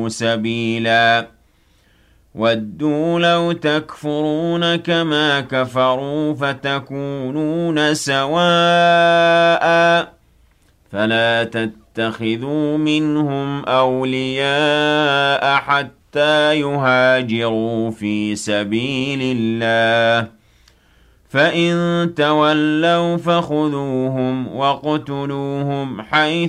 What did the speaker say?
سبيلا وَدُّوا لَوْ تَكْفُرُونَ كَمَا كَفَرُوا فَتَكُونُونَ سَوَاءً فَلَا تَتَّخِذُوا مِنْهُمْ أَوْلِيَاءَ حَتَّى يُهَاجِرُوا فِي سَبِيلِ اللَّهِ فَإِن تَوَلَّوْا فَخُذُوهُمْ وَاقْتُلُوهُمْ حَيْثُ